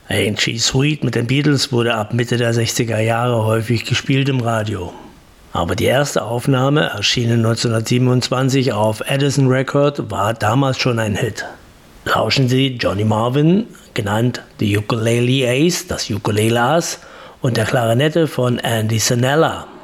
Ain't She Sweet mit den Beatles wurde ab Mitte der 60er Jahre häufig gespielt im Radio. Aber die erste Aufnahme, erschienen 1927 auf Edison Record, war damals schon ein Hit. Lauschen Sie Johnny Marvin, genannt The Ukulele Ace, das Ukulele Ass, und der Klarinette von Andy Sanella.